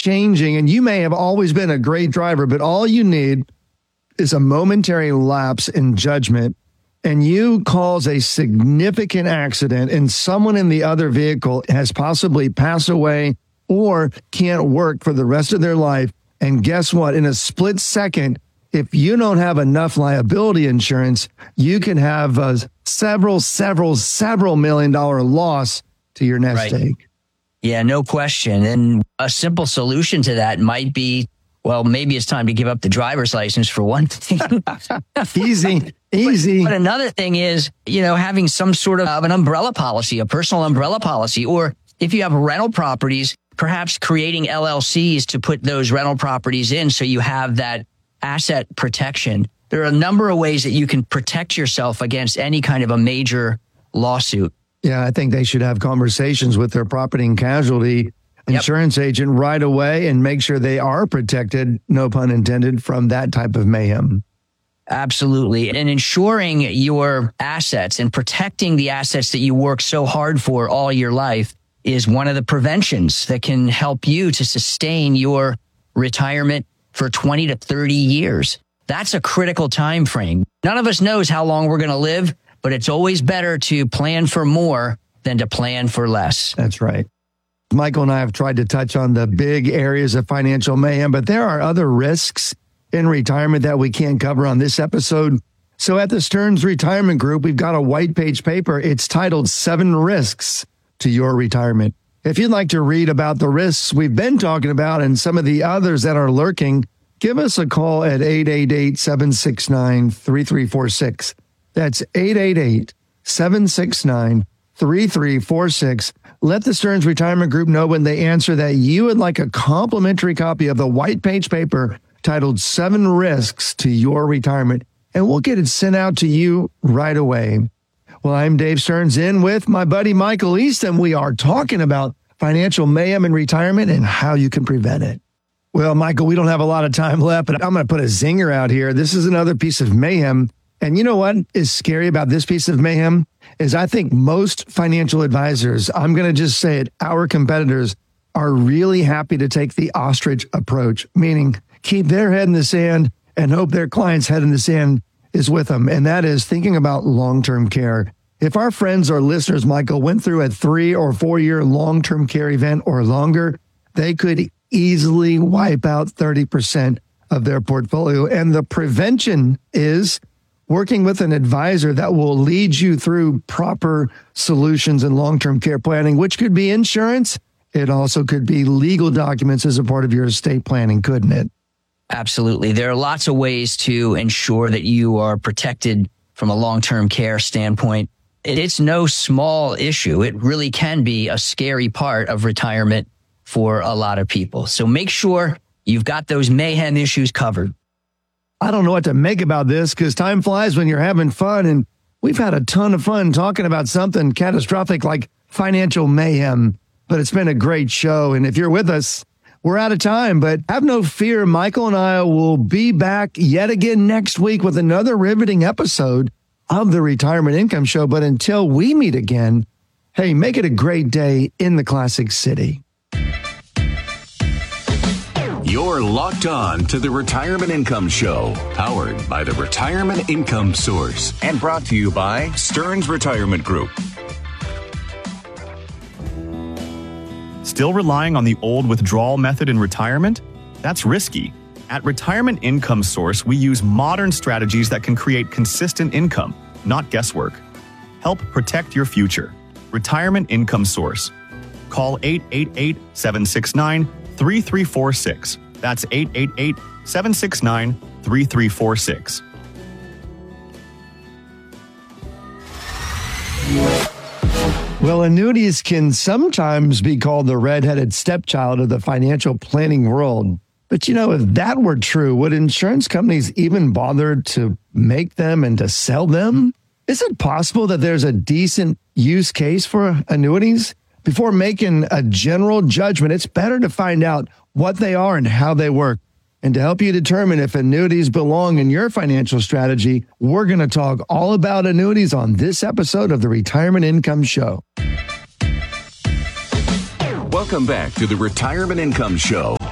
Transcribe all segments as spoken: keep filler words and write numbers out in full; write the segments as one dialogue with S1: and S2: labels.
S1: changing, and you may have always been a great driver, but all you need is a momentary lapse in judgment, and you cause a significant accident, and someone in the other vehicle has possibly passed away or can't work for the rest of their life. And guess what? In a split second, if you don't have enough liability insurance, you can have a several, several, several million dollar loss to your nest
S2: Right.
S1: egg.
S2: Yeah, no question. And a simple solution to that might be, well, maybe it's time to give up the driver's license for one thing.
S1: Easy, easy.
S2: But, but another thing is, you know, having some sort of an umbrella policy, a personal umbrella policy, or if you have rental properties, perhaps creating L L Cs to put those rental properties in so you have that asset protection. There are a number of ways that you can protect yourself against any kind of a major lawsuit.
S1: Yeah, I think they should have conversations with their property and casualty insurance yep. agent right away and make sure they are protected, no pun intended, from that type of mayhem.
S2: Absolutely. And ensuring your assets and protecting the assets that you work so hard for all your life is one of the preventions that can help you to sustain your retirement for twenty to thirty years. That's a critical time frame. None of us knows how long we're going to live, but it's always better to plan for more than to plan for less.
S1: That's right. Michael and I have tried to touch on the big areas of financial mayhem, but there are other risks in retirement that we can't cover on this episode. So at the Stearns Retirement Group, we've got a white page paper. It's titled Seven Risks to Your Retirement. If you'd like to read about the risks we've been talking about and some of the others that are lurking, give us a call at eight eight eight, seven six nine, three three four six. That's eight eight eight, seven six nine, three three four six. Let the Stearns Retirement Group know when they answer that you would like a complimentary copy of the white page paper titled Seven Risks to Your Retirement, and we'll get it sent out to you right away. Well, I'm Dave Stearns in with my buddy Michael East, and we are talking about financial mayhem in retirement and how you can prevent it. Well, Michael, we don't have a lot of time left, but I'm going to put a zinger out here. This is another piece of mayhem. And you know what is scary about this piece of mayhem is I think most financial advisors, I'm going to just say it, our competitors are really happy to take the ostrich approach, meaning keep their head in the sand and hope their client's head in the sand is with them. And that is thinking about long-term care. If our friends or listeners, Michael, went through a three or four year long-term care event or longer, they could easily wipe out thirty percent of their portfolio. And the prevention is working with an advisor that will lead you through proper solutions and long-term care planning, which could be insurance. It also could be legal documents as a part of your estate planning, couldn't it?
S2: Absolutely. There are lots of ways to ensure that you are protected from a long-term care standpoint. It's no small issue. It really can be a scary part of retirement for a lot of people. So make sure you've got those mayhem issues covered.
S1: I don't know what to make about this because time flies when you're having fun. And we've had a ton of fun talking about something catastrophic like financial mayhem. But it's been a great show. And if you're with us, we're out of time. But have no fear. Michael and I will be back yet again next week with another riveting episode of the Retirement Income Show. But until we meet again, hey, make it a great day in the Classic City.
S3: You're locked on to the Retirement Income Show, powered by the Retirement Income Source and brought to you by Stearns Retirement Group.
S4: Still relying on the old withdrawal method in retirement? That's risky. At Retirement Income Source, we use modern strategies that can create consistent income, not guesswork. Help protect your future. Retirement Income Source. Call eight eight eight, seven six nine, three three four six. That's eight eight eight, seven six nine, three three four six.
S1: Well, annuities can sometimes be called the redheaded stepchild of the financial planning world. But, you know, if that were true, would insurance companies even bother to make them and to sell them? Is it possible that there's a decent use case for annuities? Before making a general judgment, it's better to find out what they are and how they work. And to help you determine if annuities belong in your financial strategy, we're going to talk all about annuities on this episode of the Retirement Income Show.
S3: Welcome back to the Retirement Income Show,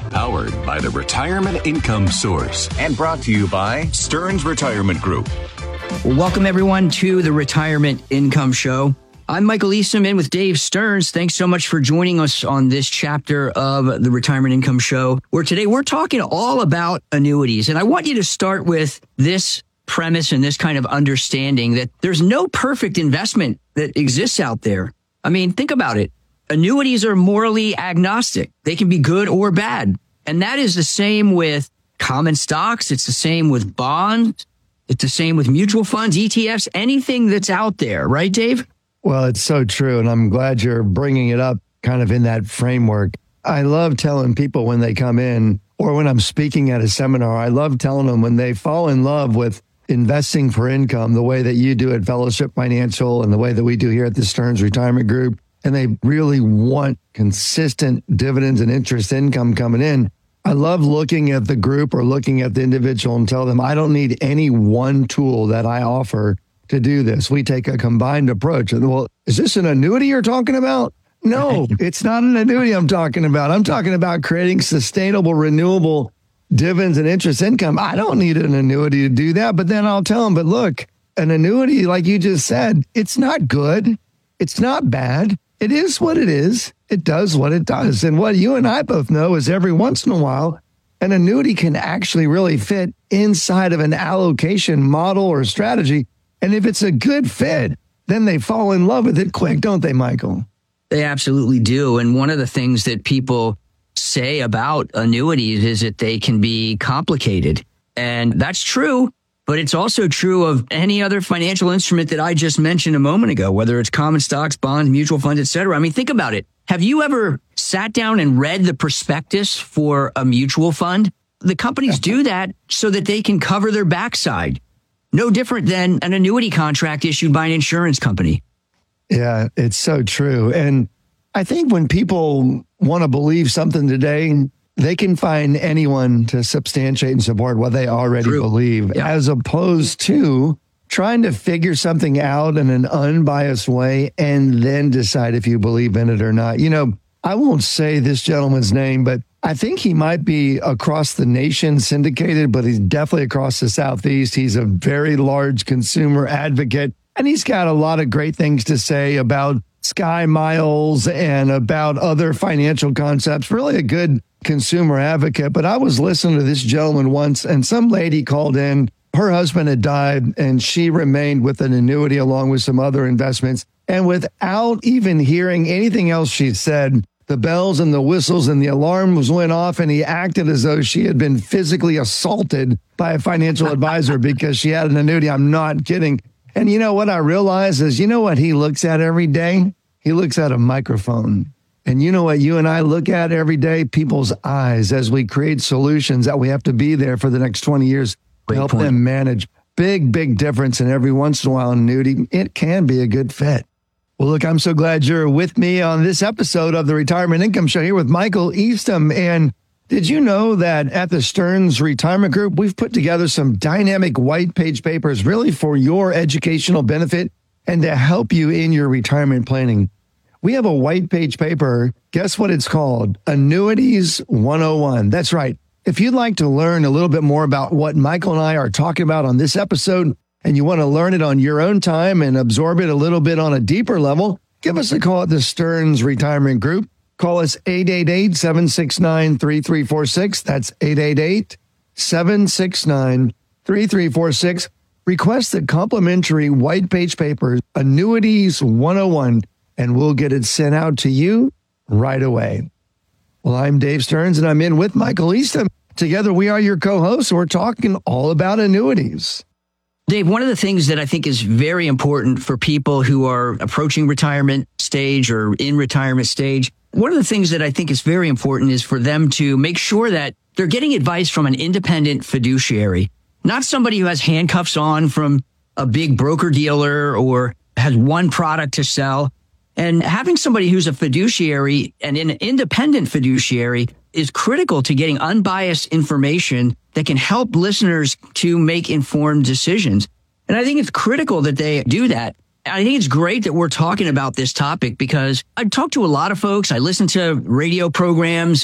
S3: powered by the Retirement Income Source, and brought to you by Stearns Retirement Group.
S2: Well, welcome everyone to the Retirement Income Show. I'm Michael Eastham in with Dave Stearns. Thanks so much for joining us on this chapter of the Retirement Income Show, where today we're talking all about annuities. And I want you to start with this premise and this kind of understanding that there's no perfect investment that exists out there. I mean, think about it. Annuities are morally agnostic. They can be good or bad. And that is the same with common stocks. It's the same with bonds. It's the same with mutual funds, E T Fs, anything that's out there. Right, Dave?
S1: Well, it's so true. And I'm glad you're bringing it up kind of in that framework. I love telling people when they come in or when I'm speaking at a seminar, I love telling them when they fall in love with investing for income, the way that you do at Fellowship Financial and the way that we do here at the Stearns Retirement Group, and they really want consistent dividends and interest income coming in. I love looking at the group or looking at the individual and tell them, I don't need any one tool that I offer to do this. We take a combined approach. And well, is this an annuity you're talking about? No, it's not an annuity I'm talking about. I'm talking about creating sustainable, renewable dividends and interest income. I don't need an annuity to do that. But then I'll tell them, but look, an annuity, like you just said, it's not good. It's not bad. It is what it is. It does what it does. And what you and I both know is every once in a while, an annuity can actually really fit inside of an allocation model or strategy. And if it's a good fit, then they fall in love with it quick, don't they, Michael?
S2: They absolutely do. And one of the things that people say about annuities is that they can be complicated. And that's true. But it's also true of any other financial instrument that I just mentioned a moment ago, whether it's common stocks, bonds, mutual funds, et cetera. I mean, think about it. Have you ever sat down and read the prospectus for a mutual fund? The companies do that so that they can cover their backside. No different than an annuity contract issued by an insurance company.
S1: Yeah, it's so true. And I think when people want to believe something today, they can find anyone to substantiate and support what they already True. believe, yeah. as opposed to trying to figure something out in an unbiased way and then decide if you believe in it or not. You know, I won't say this gentleman's name, but I think he might be across the nation syndicated, but he's definitely across the Southeast. He's a very large consumer advocate, and he's got a lot of great things to say about Sky Miles and about other financial concepts. Really a good consumer advocate. But I was listening to this gentleman once, and some lady called in. Her husband had died, and she remained with an annuity along with some other investments. And without even hearing anything else she said, the bells and the whistles and the alarms went off, and he acted as though she had been physically assaulted by a financial advisor because she had an annuity. I'm not kidding. And you know what I realized is, you know what he looks at every day? He looks at a microphone. And you know what you and I look at every day? People's eyes as we create solutions that we have to be there for the next twenty years to Great help point. them manage. Big, big difference. And every once in a while, annuity, it can be a good fit. Well, look, I'm so glad you're with me on this episode of the Retirement Income Show here with Michael Eastham. And did you know that at the Stearns Retirement Group, we've put together some dynamic white page papers really for your educational benefit and to help you in your retirement planning? We have a white page paper. Guess what it's called? Annuities one oh one. That's right. If you'd like to learn a little bit more about what Michael and I are talking about on this episode, and you want to learn it on your own time and absorb it a little bit on a deeper level, give us a call at the Stearns Retirement Group. Call us eight eight eight, seven six nine, three three four six. That's eight eight eight, seven six nine, three three four six. Request the complimentary white page paper, Annuities one oh one, and we'll get it sent out to you right away. Well, I'm Dave Stearns, and I'm in with Michael Eastham. Together, we are your co-hosts. We're talking all about annuities.
S2: Dave, one of the things that I think is very important for people who are approaching retirement stage or in retirement stage, one of the things that I think is very important is for them to make sure that they're getting advice from an independent fiduciary, not somebody who has handcuffs on from a big broker dealer or has one product to sell. And having somebody who's a fiduciary and an independent fiduciary is critical to getting unbiased information that can help listeners to make informed decisions. And I think it's critical that they do that. I think it's great that we're talking about this topic because I talk to a lot of folks. I listen to radio programs and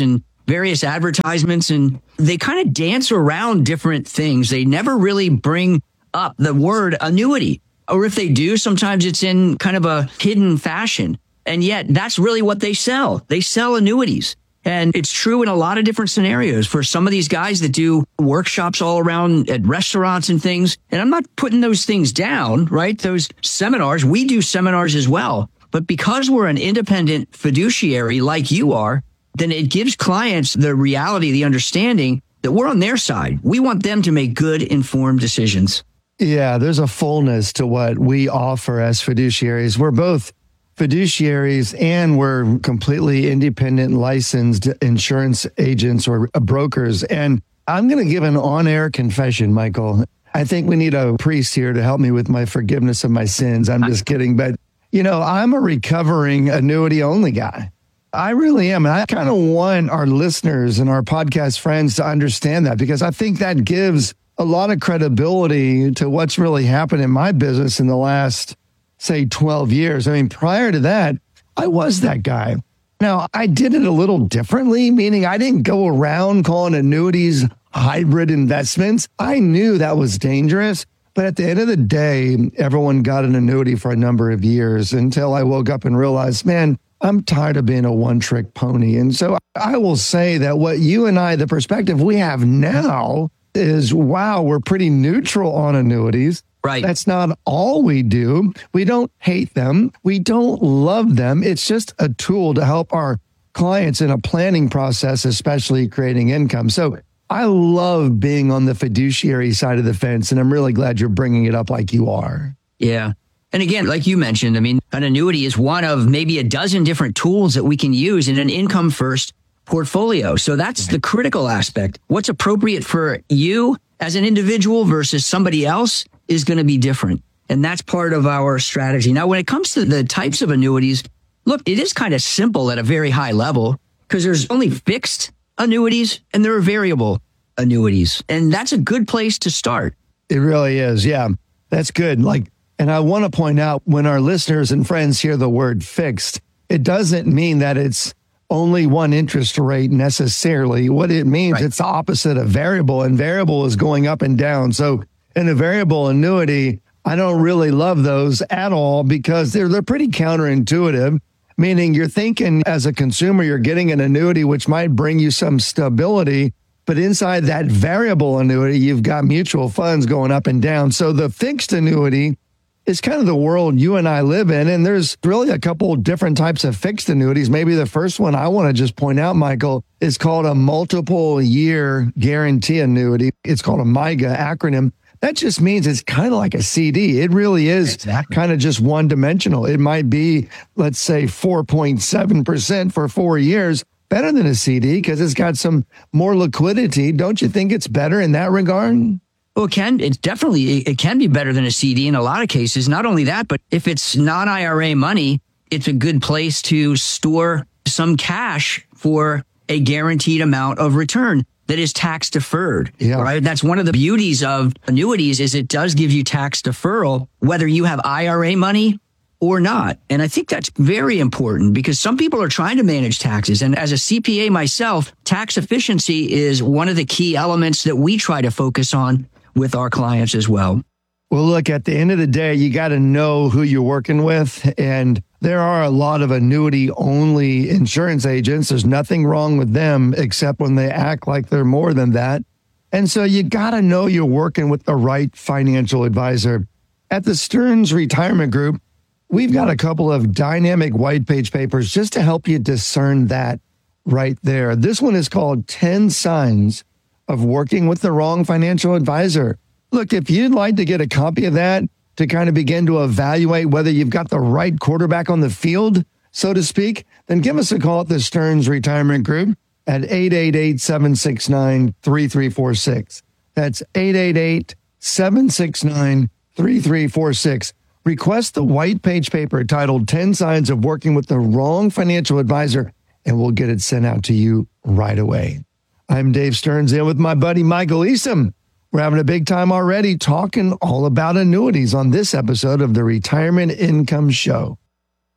S2: various advertisements, and they kind of dance around different things. They never really bring up the word annuity. Or if they do, sometimes it's in kind of a hidden fashion. And yet that's really what they sell. They sell annuities. And it's true in a lot of different scenarios for some of these guys that do workshops all around at restaurants and things. And I'm not putting those things down, right? Those seminars, we do seminars as well. But because we're an independent fiduciary like you are, then it gives clients the reality, the understanding that we're on their side. We want them to make good, informed decisions.
S1: Yeah, there's a fullness to what we offer as fiduciaries. We're both fiduciaries and we're completely independent licensed insurance agents or brokers. And I'm going to give an on-air confession, Michael. I think we need a priest here to help me with my forgiveness of my sins. I'm just kidding. But, you know, I'm a recovering annuity only guy. I really am. And I kind of want our listeners and our podcast friends to understand that, because I think that gives a lot of credibility to what's really happened in my business in the last, say, twelve years. I mean, prior to that, I was that guy. Now, I did it a little differently, meaning I didn't go around calling annuities hybrid investments. I knew that was dangerous. But at the end of the day, everyone got an annuity for a number of years until I woke up and realized, man, I'm tired of being a one-trick pony. And so I will say that what you and I, the perspective we have now is, wow, we're pretty neutral on annuities.
S2: Right.
S1: That's not all we do. We don't hate them. We don't love them. It's just a tool to help our clients in a planning process, especially creating income. So I love being on the fiduciary side of the fence, and I'm really glad you're bringing it up like you are.
S2: Yeah. And again, like you mentioned, I mean, an annuity is one of maybe a dozen different tools that we can use in an income first portfolio. So that's the critical aspect. What's appropriate for you as an individual versus somebody else is going to be different. And that's part of our strategy. Now, when it comes to the types of annuities, look, it is kind of simple at a very high level because there's only fixed annuities and there are variable annuities. And that's a good place to start.
S1: It really is. Yeah, that's good. Like, and I want to point out, when our listeners and friends hear the word fixed, it doesn't mean that it's only one interest rate necessarily. What it means, right, it's the opposite of variable, and variable is going up and down. So in a variable annuity, I don't really love those at all because they're they're pretty counterintuitive, meaning you're thinking as a consumer, you're getting an annuity which might bring you some stability, but inside that variable annuity, you've got mutual funds going up and down. So the fixed annuity is kind of the world you and I live in. And there's really a couple different types of fixed annuities. Maybe the first one I want to just point out, Michael, is called a multiple year guarantee annuity. It's called a MYGA acronym. That just means it's kind of like a C D. It really is exactly kind of just one dimensional. It might be, let's say, four point seven percent for four years, better than a C D because it's got some more liquidity. Don't you think it's better in that regard?
S2: Well, it can. It's definitely, it can be better than a C D in a lot of cases. Not only that, but if it's non-I R A money, it's a good place to store some cash for a guaranteed amount of return that is tax deferred. Yeah. Right. That's one of the beauties of annuities is it does give you tax deferral, whether you have I R A money or not. And I think that's very important because some people are trying to manage taxes. And as a C P A myself, tax efficiency is one of the key elements that we try to focus on with our clients as well.
S1: Well, look, at the end of the day, you got to know who you're working with. And there are a lot of annuity-only insurance agents. There's nothing wrong with them except when they act like they're more than that. And so you got to know you're working with the right financial advisor. At the Stearns Retirement Group, we've got a couple of dynamic white page papers just to help you discern that right there. This one is called ten Signs of Working with the Wrong Financial Advisor. Look, if you'd like to get a copy of that to kind of begin to evaluate whether you've got the right quarterback on the field, so to speak, then give us a call at the Stearns Retirement Group at eight eight eight, seven six nine, three three four six. That's eight eight eight, seven six nine, three three four six. Request the white page paper titled ten Signs of Working with the Wrong Financial Advisor, and we'll get it sent out to you right away. I'm Dave Stearns, in with my buddy Michael Eastham. We're having a big time already talking all about annuities on this episode of the Retirement Income Show.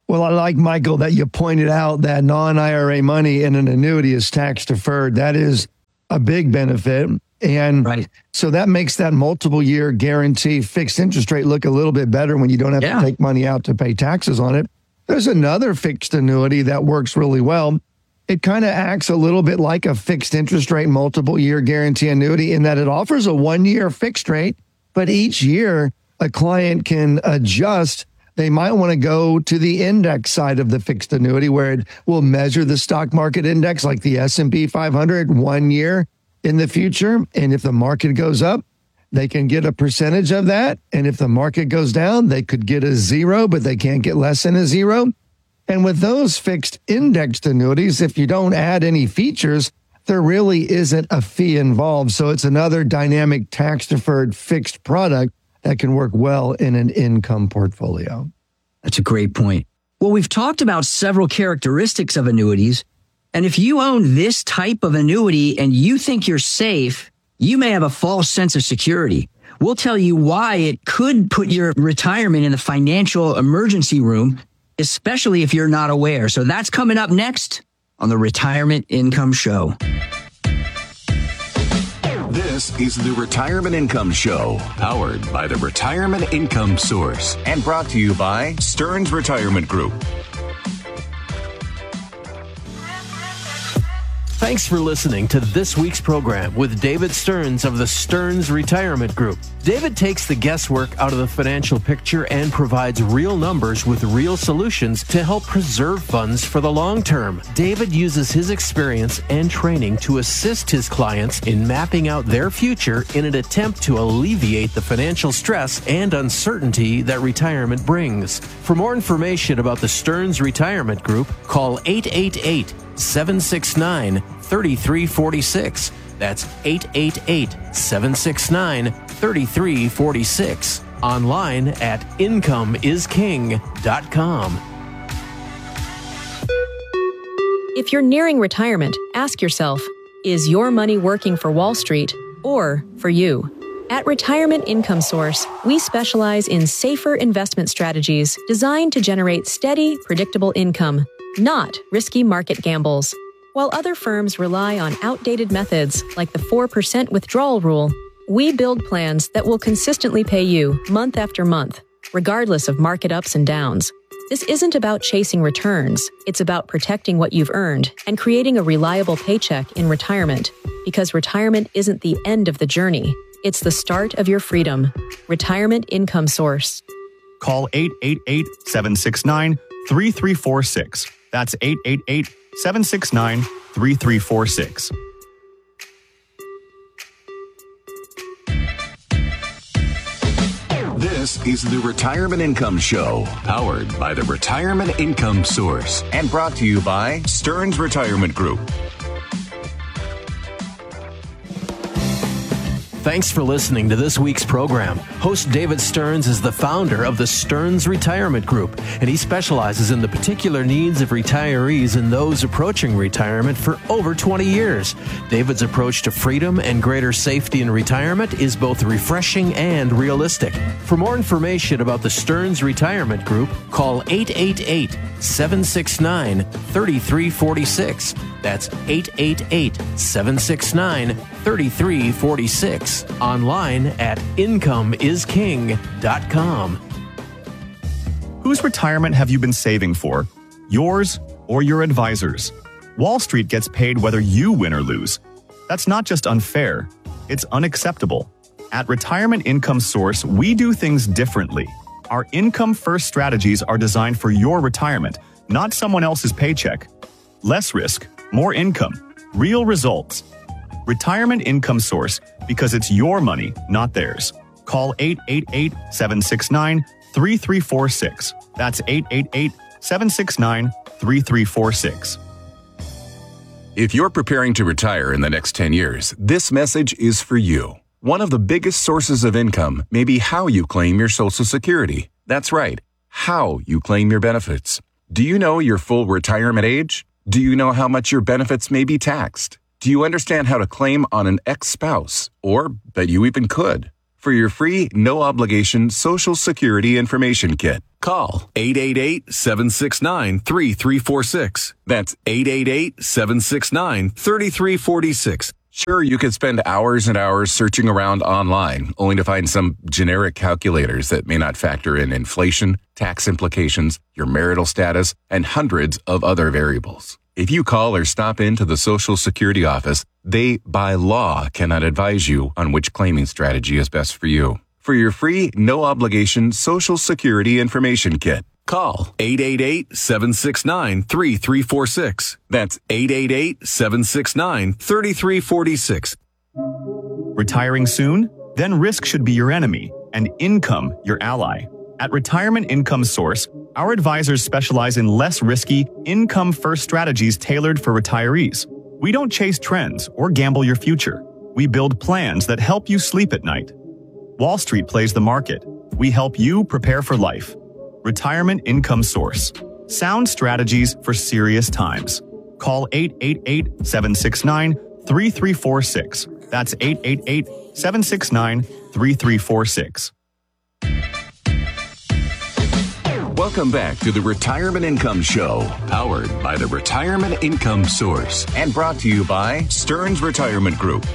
S1: Well, I like, Michael, that you pointed out that non-I R A money in an annuity is tax deferred. That is a big benefit. And
S2: right.
S1: so that makes that multiple year guarantee fixed interest rate look a little bit better when you don't have
S2: yeah.
S1: to take money out to pay taxes on it. There's another fixed annuity that works really well. It kind of acts a little bit like a fixed interest rate multiple year guarantee annuity in that it offers a one year fixed rate, but each year a client can adjust. They might want to go to the index side of the fixed annuity where it will measure the stock market index like the S and P five hundred one year in the future. And if the market goes up, they can get a percentage of that. And if the market goes down, they could get a zero, but they can't get less than a zero. And with those fixed indexed annuities, if you don't add any features, there really isn't a fee involved. So it's another dynamic tax deferred fixed product that can work well in an income portfolio.
S2: That's a great point. Well, we've talked about several characteristics of annuities. And if you own this type of annuity and you think you're safe, you may have a false sense of security. We'll tell you why it could put your retirement in the financial emergency room, especially if you're not aware. So that's coming up next on the Retirement Income Show.
S3: This is the Retirement Income Show, powered by the Retirement Income Source and brought to you by Stearns Retirement Group.
S5: Thanks for listening to this week's program with David Stearns of the Stearns Retirement Group. David takes the guesswork out of the financial picture and provides real numbers with real solutions to help preserve funds for the long term. David uses his experience and training to assist his clients in mapping out their future in an attempt to alleviate the financial stress and uncertainty that retirement brings. For more information about the Stearns Retirement Group, call eight eight eight, seven six nine, three three four six. That's eight eight eight, seven six nine, three three four six. Online at income is king dot com.
S6: If you're nearing retirement, ask yourself, is your money working for Wall Street or for you? At Retirement Income Source, we specialize in safer investment strategies designed to generate steady, predictable income, not risky market gambles. While other firms rely on outdated methods like the four percent withdrawal rule, we build plans that will consistently pay you month after month, regardless of market ups and downs. This isn't about chasing returns. It's about protecting what you've earned and creating a reliable paycheck in retirement, because retirement isn't the end of the journey. It's the start of your freedom. Retirement Income Source.
S4: Call eight eight eight, seven six nine, three three four six. That's eight eight eight, seven six nine, three three four six.
S3: This is the Retirement Income Show, powered by the Retirement Income Source and brought to you by Stearns Retirement Group.
S5: Thanks for listening to this week's program. Host David Stearns is the founder of the Stearns Retirement Group, and he specializes in the particular needs of retirees and those approaching retirement for over twenty years. David's approach to freedom and greater safety in retirement is both refreshing and realistic. For more information about the Stearns Retirement Group, call eight eight eight, seven six nine, three three four six. That's eight eight eight, seven six nine, three three four six. Online at income is king dot com.
S4: Whose retirement have you been saving for? Yours or your advisor's? Wall Street gets paid whether you win or lose. That's not just unfair, it's unacceptable. At Retirement Income Source, we do things differently. Our income-first strategies are designed for your retirement, not someone else's paycheck. Less risk, more income, real results. Retirement Income Source, because it's your money, not theirs. Call eight eight eight, seven six nine, three three four six. That's eight eight eight, seven six nine, three three four six.
S3: If you're preparing to retire in the next ten years, this message is for you. One of the biggest sources of income may be how you claim your Social Security. That's right, how you claim your benefits. Do you know your full retirement age? Do you know how much your benefits may be taxed? Do you understand how to claim on an ex-spouse, or that you even could? for your free, no-obligation Social Security information kit. Call eight eight eight, seven six nine, three three four six. That's eight eight eight, seven six nine, three three four six. Sure, you could spend hours and hours searching around online, only to find some generic calculators that may not factor in inflation, tax implications, your marital status, and hundreds of other variables. If you call or stop into the Social Security office, they, by law, cannot advise you on which claiming strategy is best for you. For your free, no-obligation Social Security information kit, call eight eight eight, seven six nine, three three four six. That's eight eight eight, seven six nine, three three four six.
S4: Retiring soon? Then risk should be your enemy and income your ally. At Retirement Income Source, our advisors specialize in less risky, income-first strategies tailored for retirees. We don't chase trends or gamble your future. We build plans that help you sleep at night. Wall Street plays the market. We help you prepare for life. Retirement Income Source. Sound strategies for serious times. Call eight eight eight, seven six nine, three three four six. That's eight eight eight, seven six nine, three three four six.
S3: Welcome back to the Retirement Income Show, powered by the Retirement Income Source and brought to you by Stearns Retirement Group.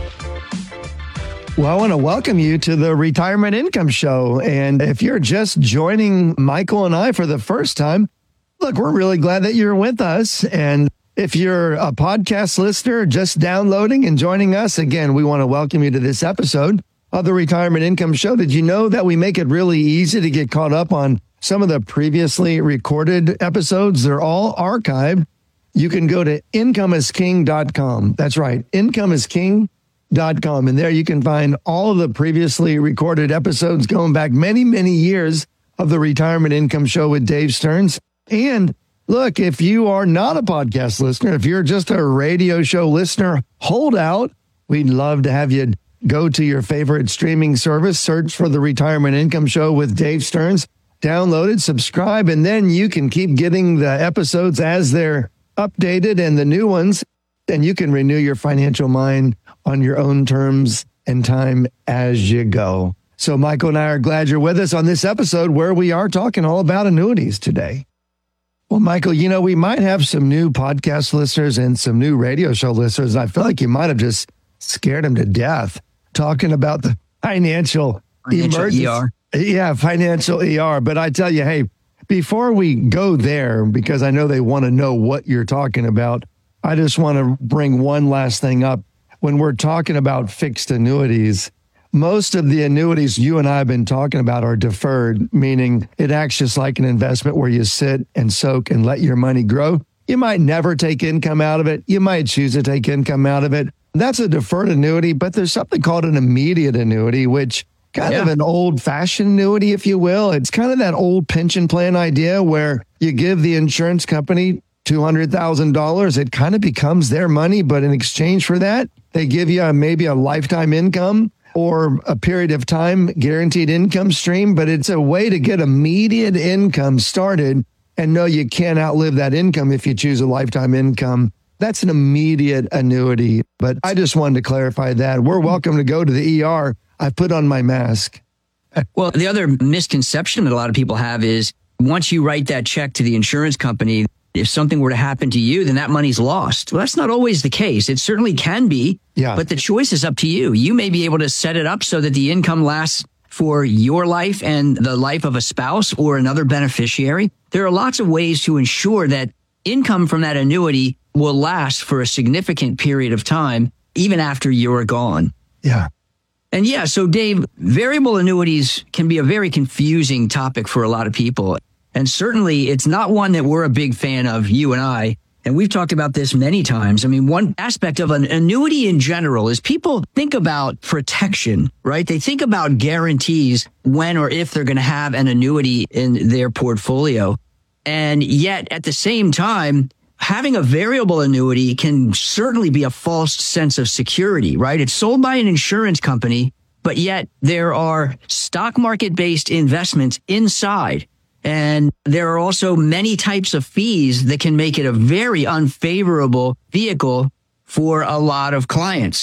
S1: Well, I want to welcome you to the Retirement Income Show. And if you're just joining Michael and I for the first time, look, we're really glad that you're with us. And if you're a podcast listener just downloading and joining us, again, we want to welcome you to this episode of the Retirement Income Show. Did you know that we make it really easy to get caught up on some of the previously recorded episodes? They're all archived. You can go to income is king dot com. That's right, income is king dot com. And there you can find all of the previously recorded episodes going back many, many years of the Retirement Income Show with Dave Stearns. And look, if you are not a podcast listener, if you're just a radio show listener, hold out. We'd love to have you go to your favorite streaming service, search for the Retirement Income Show with Dave Stearns. Download it, subscribe, and then you can keep getting the episodes as they're updated and the new ones. And you can renew your financial mind on your own terms and time as you go. So Michael and I are glad you're with us on this episode where we are talking all about annuities today. Well, Michael, you know, we might have some new podcast listeners and some new radio show listeners. I feel like you might have just scared them to death talking about the financial,
S2: Financial
S1: emergency.
S2: E R.
S1: Yeah, financial E R. But I tell you, hey, before we go there, because I know they want to know what you're talking about, I just want to bring one last thing up. When we're talking about fixed annuities, most of the annuities you and I have been talking about are deferred, meaning it acts just like an investment where you sit and soak and let your money grow. You might never take income out of it. You might choose to take income out of it. That's a deferred annuity, but there's something called an immediate annuity, which kind
S2: Yeah.
S1: of an old-fashioned annuity, if you will. It's kind of that old pension plan idea where you give the insurance company two hundred thousand dollars. It kind of becomes their money, but in exchange for that, they give you a, maybe a lifetime income or a period of time guaranteed income stream, but it's a way to get immediate income started and know you can't outlive that income if you choose a lifetime income. That's an immediate annuity. But I just wanted to clarify that. We're welcome to go to the E R. I've put on my mask.
S2: Well, the other misconception that a lot of people have is once you write that check to the insurance company, if something were to happen to you, then that money's lost. Well, that's not always the case. It certainly can be,
S1: Yeah.
S2: but the choice is up to you. You may be able to set it up so that the income lasts for your life and the life of a spouse or another beneficiary. There are lots of ways to ensure that income from that annuity will last for a significant period of time, even after you're gone.
S1: Yeah.
S2: And yeah, so Dave, variable annuities can be a very confusing topic for a lot of people. And certainly it's not one that we're a big fan of, you and I. And we've talked about this many times. I mean, one aspect of an annuity in general is people think about protection, right? They think about guarantees when or if they're going to have an annuity in their portfolio. And yet at the same time, having a variable annuity can certainly be a false sense of security, right? It's sold by an insurance company, but yet there are stock market based investments inside. And there are also many types of fees that can make it a very unfavorable vehicle for a lot of clients.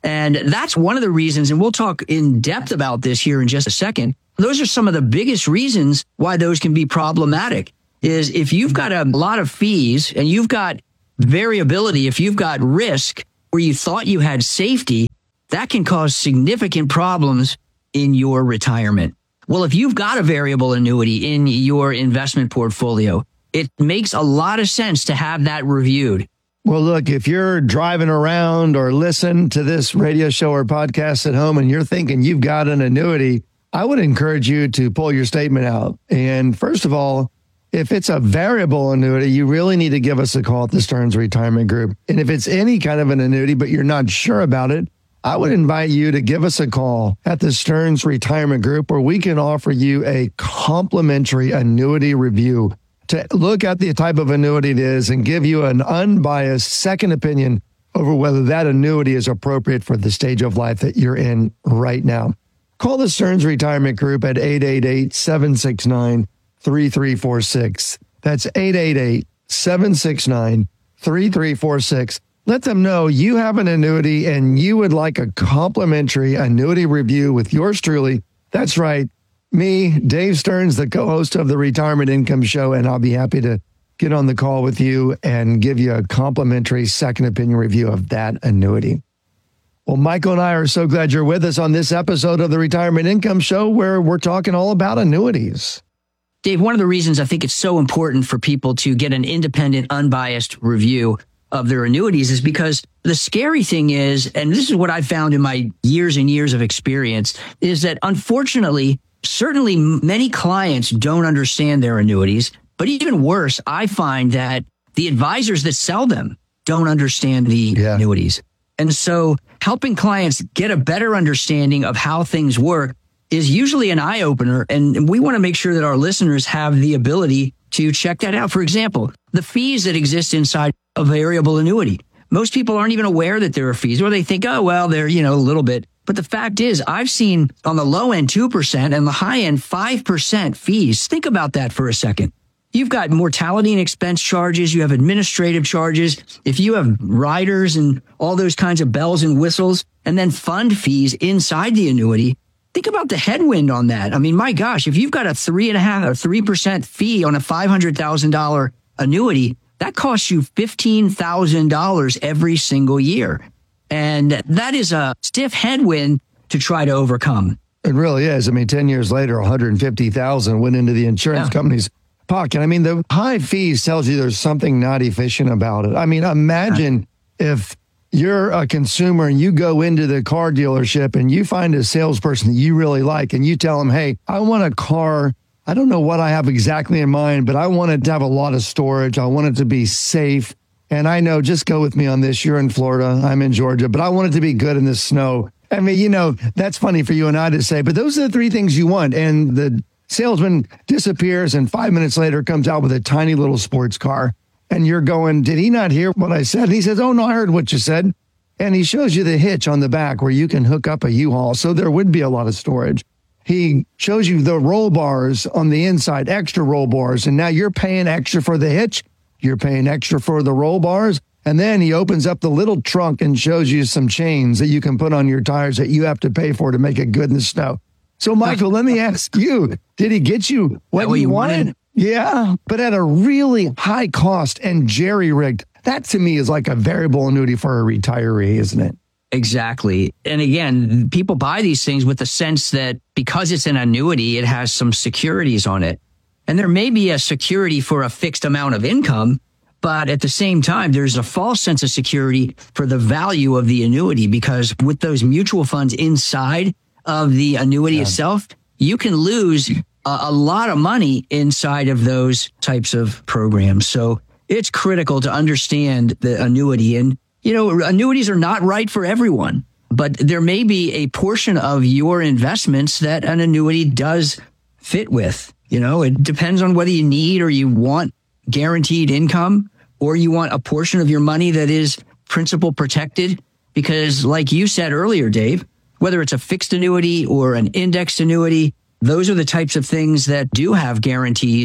S2: And that's one of the reasons, and we'll talk in depth about this here in just a second. Those are some of the biggest reasons why those can be problematic, is if you've got a lot of fees and you've got variability, if you've got risk where you thought you had safety, that can cause significant problems in your retirement. Well, if you've got a variable annuity in your investment portfolio, it makes a lot of sense to have that reviewed.
S1: Well, look, if you're driving around or listen to this radio show or podcast at home and you're thinking you've got an annuity, I would encourage you to pull your statement out. And first of all, if it's a variable annuity, you really need to give us a call at the Stearns Retirement Group. And if it's any kind of an annuity, but you're not sure about it, I would invite you to give us a call at the Stearns Retirement Group, where we can offer you a complimentary annuity review to look at the type of annuity it is and give you an unbiased second opinion over whether that annuity is appropriate for the stage of life that you're in right now. Call the Stearns Retirement Group at eight eight eight, seven six nine, three three four six. That's eight eight eight, seven six nine, three three four six. Let them know you have an annuity and you would like a complimentary annuity review with yours truly. That's right. Me, Dave Stearns, the co-host of the Retirement Income Show, and I'll be happy to get on the call with you and give you a complimentary second opinion review of that annuity. Well, Michael and I are so glad you're with us on this episode of the Retirement Income Show, where we're talking all about annuities.
S2: Dave, one of the reasons I think it's so important for people to get an independent, unbiased review of their annuities is because the scary thing is, and this is what I found in my years and years of experience, is that unfortunately, certainly many clients don't understand their annuities, but even worse, I find that the advisors that sell them don't understand the yeah. annuities. And so helping clients get a better understanding of how things work is usually an eye-opener, and we want to make sure that our listeners have the ability to check that out. For example, the fees that exist inside a variable annuity. Most people aren't even aware that there are fees, or they think, oh, well, they're, you know, a little bit. But the fact is, I've seen on the low end two percent and the high end five percent fees. Think about that for a second. You've got mortality and expense charges. You have administrative charges. If you have riders and all those kinds of bells and whistles, and then fund fees inside the annuity, think about the headwind on that. I mean, my gosh, if you've got a three and a half or three percent fee on a five hundred thousand dollars annuity, that costs you fifteen thousand dollars every single year. And that is a stiff headwind to try to overcome.
S1: It really is. I mean, ten years later, one hundred fifty thousand dollars went into the insurance yeah. company's pocket. I mean, the high fees tells you there's something not efficient about it. I mean, imagine yeah. if you're a consumer and you go into the car dealership and you find a salesperson that you really like and you tell them, hey, I want a car. I don't know what I have exactly in mind, but I want it to have a lot of storage. I want it to be safe. And I know, just go with me on this. You're in Florida. I'm in Georgia, but I want it to be good in the snow. I mean, you know, that's funny for you and I to say, but those are the three things you want. And the salesman disappears and five minutes later comes out with a tiny little sports car. And you're going, did he not hear what I said? And he says, oh, no, I heard what you said. And he shows you the hitch on the back where you can hook up a U-Haul. So there would be a lot of storage. He shows you the roll bars on the inside, extra roll bars. And now you're paying extra for the hitch. You're paying extra for the roll bars. And then he opens up the little trunk and shows you some chains that you can put on your tires that you have to pay for to make it good in the snow. So, Michael, let me ask you, did he get you what, what you wanted? wanted? Yeah, but at a really high cost and jerry-rigged. That to me is like a variable annuity for a retiree, isn't it?
S2: Exactly. And again, people buy these things with the sense that because it's an annuity, it has some securities on it. And there may be a security for a fixed amount of income, but at the same time, there's a false sense of security for the value of the annuity, because with those mutual funds inside of the annuity yeah. itself, you can lose a, a lot of money inside of those types of programs. So it's critical to understand the annuity. And, you know, annuities are not right for everyone, but there may be a portion of your investments that an annuity does fit with. You know, it depends on whether you need or you want guaranteed income, or you want a portion of your money that is principal protected. Because like you said earlier, Dave, whether it's a fixed annuity or an indexed annuity, those are the types of things that do have guarantees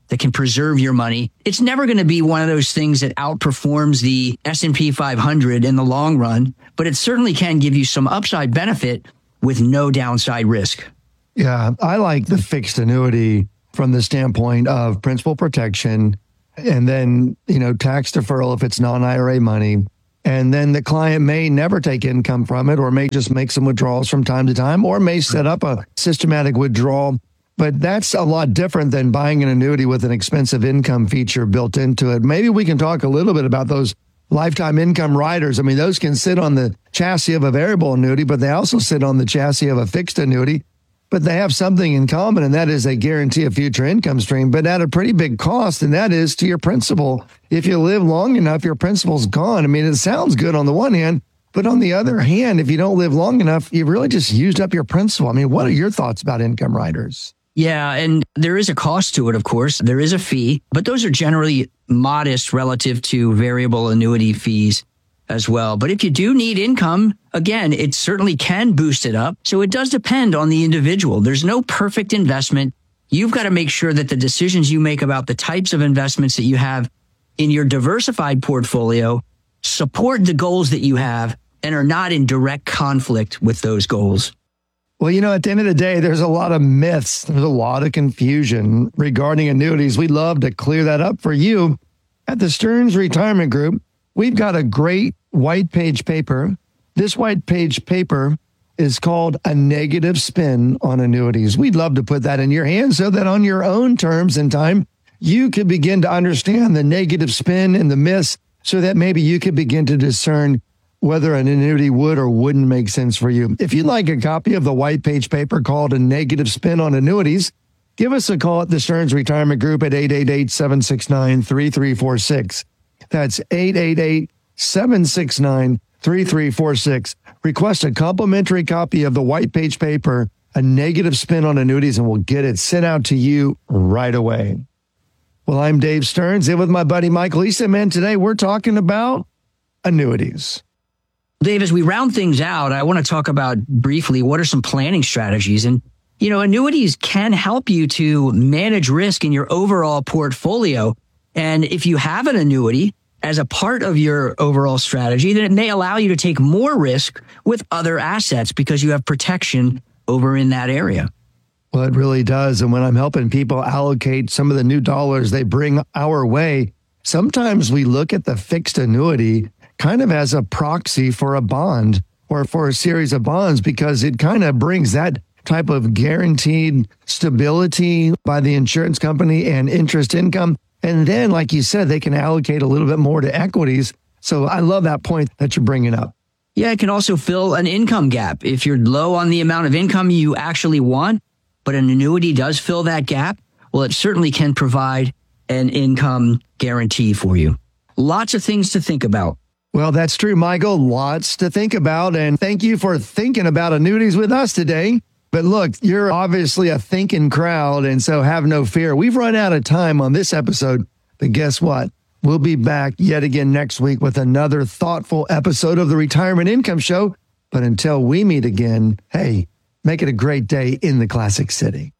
S2: that can preserve your money. It's never going to be one of those things that outperforms the S and P five hundred in the long run, but it certainly can give you some upside benefit with no downside risk.
S1: Yeah, I like the fixed annuity from the standpoint of principal protection and then, you know, tax deferral if it's non-I R A money. And then the client may never take income from it or may just make some withdrawals from time to time or may set up a systematic withdrawal. But that's a lot different than buying an annuity with an expensive income feature built into it. Maybe we can talk a little bit about those lifetime income riders. I mean, those can sit on the chassis of a variable annuity, but they also sit on the chassis of a fixed annuity. But they have something in common, and that is they guarantee a future income stream, but at a pretty big cost, and that is to your principal. If you live long enough, your principal's gone. I mean, it sounds good on the one hand, but on the other hand, if you don't live long enough, you've really just used up your principal. I mean, what are your thoughts about income riders?
S2: Yeah, and there is a cost to it, of course. There is a fee, but those are generally modest relative to variable annuity fees as well. But if you do need income, again, it certainly can boost it up. So it does depend on the individual. There's no perfect investment. You've got to make sure that the decisions you make about the types of investments that you have in your diversified portfolio support the goals that you have and are not in direct conflict with those goals.
S1: Well, you know, at the end of the day, there's a lot of myths. There's a lot of confusion regarding annuities. We'd love to clear that up for you. At the Stearns Retirement Group, we've got a great white page paper. This white page paper is called A Negative Spin on Annuities. We'd love to put that in your hands so that on your own terms and time, you could begin to understand the negative spin and the myths so that maybe you could begin to discern whether an annuity would or wouldn't make sense for you. If you'd like a copy of the white page paper called A Negative Spin on Annuities, give us a call at the Stearns Retirement Group at eight eight eight, seven six nine, three three four six. That's eight eight eight, seven six nine, three three four six. Request a complimentary copy of the white page paper, A Negative Spin on Annuities, and we'll get it sent out to you right away. Well, I'm Dave Stearns, in with my buddy Michael Easton, and today we're talking about annuities.
S2: Dave, as we round things out, I want to talk about briefly what are some planning strategies. And, you know, annuities can help you to manage risk in your overall portfolio. And if you have an annuity as a part of your overall strategy, then it may allow you to take more risk with other assets because you have protection over in that area.
S1: Well, it really does. And when I'm helping people allocate some of the new dollars they bring our way, sometimes we look at the fixed annuity kind of as a proxy for a bond or for a series of bonds because it kind of brings that type of guaranteed stability by the insurance company and interest income. And then, like you said, they can allocate a little bit more to equities. So I love that point that you're bringing up.
S2: Yeah, it can also fill an income gap. If you're low on the amount of income you actually want, but an annuity does fill that gap, well, it certainly can provide an income guarantee for you. Lots of things to think about.
S1: Well, that's true, Michael. Lots to think about. And thank you for thinking about annuities with us today. But look, you're obviously a thinking crowd, and so have no fear. We've run out of time on this episode, but guess what? We'll be back yet again next week with another thoughtful episode of the Retirement Income Show. But until we meet again, hey, make it a great day in the Classic City.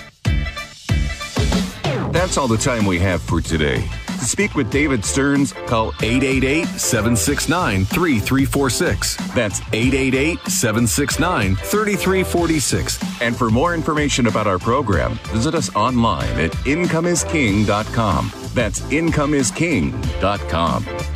S3: That's all the time we have for today. To speak with David Stearns, call eight eight eight, seven six nine, three three four six. That's eight eight eight, seven six nine, three three four six. And for more information about our program, visit us online at income is king dot com. That's income is king dot com.